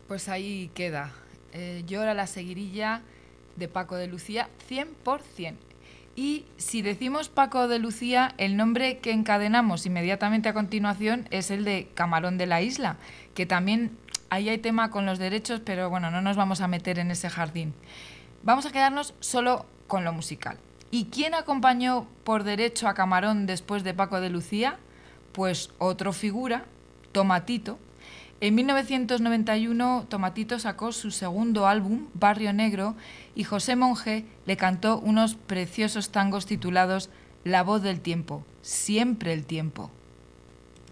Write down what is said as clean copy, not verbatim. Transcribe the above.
Pues ahí queda. Llora la seguirilla de Paco de Lucía 100%. Y si decimos Paco de Lucía, el nombre que encadenamos inmediatamente a continuación es el de Camarón de la Isla, que también ahí hay tema con los derechos, pero bueno, no nos vamos a meter en ese jardín. Vamos a quedarnos solo con lo musical. ¿Y quién acompañó por derecho a Camarón después de Paco de Lucía? Pues otro figura, Tomatito. En 1991, Tomatito sacó su segundo álbum, Barrio Negro, y José Monge le cantó unos preciosos tangos titulados La voz del tiempo, siempre el tiempo.